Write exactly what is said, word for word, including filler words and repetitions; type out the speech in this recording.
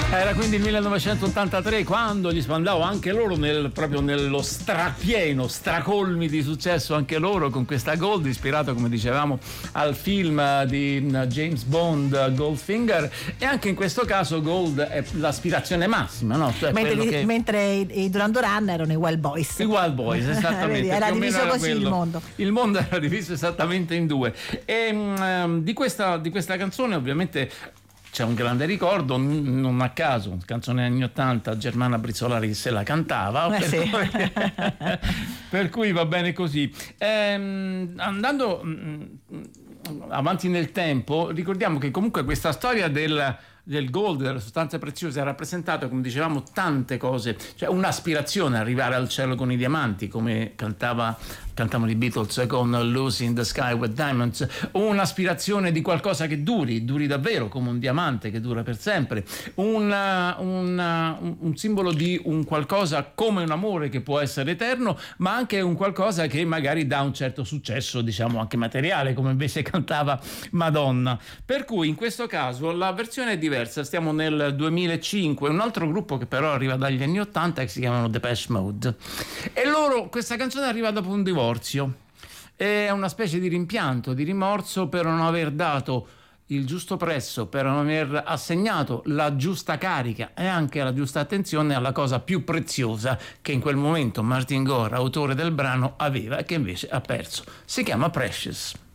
Era quindi il millenovecentottantatré quando gli Spandau, anche loro nel, proprio nello strapieno, stracolmi di successo anche loro con questa Gold, ispirato come dicevamo al film di James Bond Goldfinger, e anche in questo caso Gold è l'aspirazione massima, no? Cioè mentre, che... mentre i, i Duran Duran erano i Wild Boys. I Wild Boys, esattamente. Era diviso era così quello. il mondo. Il mondo era diviso esattamente in due. E um, di, questa, di questa canzone ovviamente c'è un grande ricordo, non a caso, canzone anni ottanta, Germana Brizzolari se la cantava, eh per, sì. cui, per cui va bene così. Ehm, andando mh, avanti nel tempo, ricordiamo che comunque questa storia del del gold, delle sostanze preziose, ha rappresentato, come dicevamo, tante cose, cioè un'aspirazione a arrivare al cielo con i diamanti, come cantava cantavano i Beatles con Lucy in the Sky with Diamonds, un'aspirazione di qualcosa che duri, duri davvero, come un diamante che dura per sempre, una, una, un, un simbolo di un qualcosa come un amore che può essere eterno, ma anche un qualcosa che magari dà un certo successo, diciamo anche materiale, come invece cantava Madonna. Per cui in questo caso la versione è diversa. Stiamo nel duemilacinque, un altro gruppo che però arriva dagli anni ottanta, che si chiamano Depeche Mode, e loro, questa canzone arriva dopo un divorzio, è una specie di rimpianto, di rimorso per non aver dato il giusto prezzo, per non aver assegnato la giusta carica e anche la giusta attenzione alla cosa più preziosa che in quel momento Martin Gore, autore del brano, aveva e che invece ha perso. Si chiama Precious.